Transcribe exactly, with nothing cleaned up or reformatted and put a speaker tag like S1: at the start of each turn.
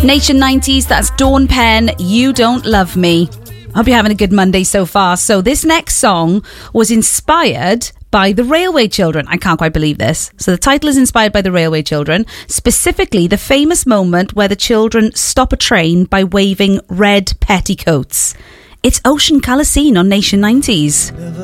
S1: Nation nineties, that's Dawn Penn, You Don't Love Me. Hope you're having a good Monday so far. So this next song was inspired by the Railway Children. I can't quite believe this. So the title is inspired by the Railway Children, specifically the famous moment where the children stop a train by waving red petticoats. It's Ocean Colour Scene on Nation nineties.